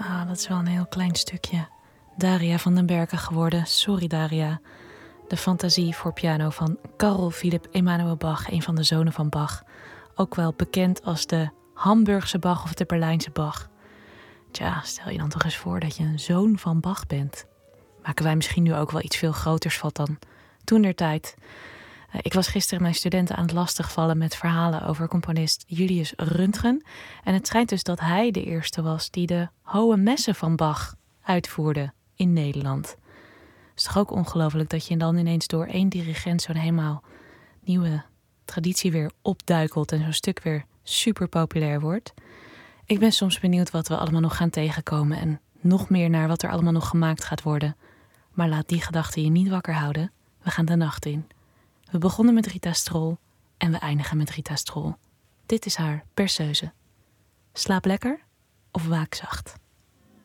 Dat is wel een heel klein stukje. Daria van den Berken geworden. Sorry Daria. De fantasie voor piano van Carl Philipp Emanuel Bach, een van de zonen van Bach. Ook wel bekend als de Hamburgse Bach of de Berlijnse Bach. Tja, stel je dan toch eens voor dat je een zoon van Bach bent. Maken wij misschien nu ook wel iets veel groters van dan toentertijd. Ik was gisteren mijn studenten aan het lastigvallen met verhalen over componist Julius Röntgen. En het schijnt dus dat hij de eerste was die de Hohe Messen van Bach uitvoerde in Nederland. Het is toch ook ongelooflijk dat je dan ineens door één dirigent zo'n helemaal nieuwe traditie weer opduikelt en zo'n stuk weer super populair wordt. Ik ben soms benieuwd wat we allemaal nog gaan tegenkomen en nog meer naar wat er allemaal nog gemaakt gaat worden. Maar laat die gedachten je niet wakker houden. We gaan de nacht in. We begonnen met Rita Strol en we eindigen met Rita Strol. Dit is haar Perseuse. Slaap lekker of waak zacht.